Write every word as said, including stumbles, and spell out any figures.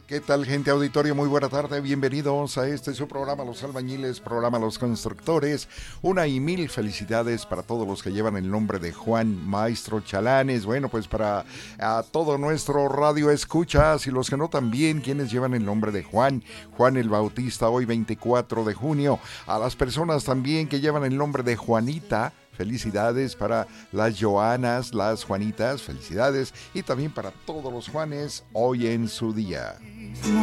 ¿Qué tal, gente auditorio? Muy buena tarde, bienvenidos a este su programa Los Albañiles, programa Los Constructores. Una y mil felicidades para todos los que llevan el nombre de Juan Maestro Chalanes. Bueno, pues para a todo nuestro radio escuchas y los que no también, quienes llevan el nombre de Juan, Juan el Bautista, hoy veinticuatro de junio. A las personas también que llevan el nombre de Juanita, felicidades para las Joanas, las Juanitas, felicidades, y también para todos los Juanes hoy en su día.